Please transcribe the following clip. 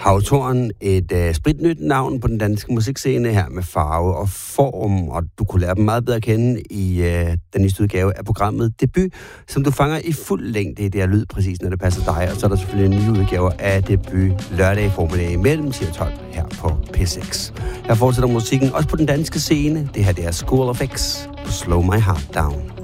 Havtoren, et spritnyt navn på den danske musikscene her med farve og form, og du kunne lære dem meget bedre at kende i den nyeste udgave af programmet Debut, som du fanger i fuld længde i det her lyd, præcis når det passer dig, og så er der selvfølgelig en ny udgave af Debut lørdag formiddag mellem 10 og 12 her på P6. Her fortsætter musikken også på den danske scene. Det her det er School of X på Slow My Heart Down.